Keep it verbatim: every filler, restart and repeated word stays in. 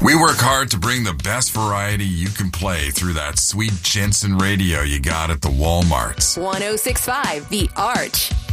We work hard to bring the best variety you can play through that sweet Jensen radio you got at the Walmarts. one oh six point five The Arch.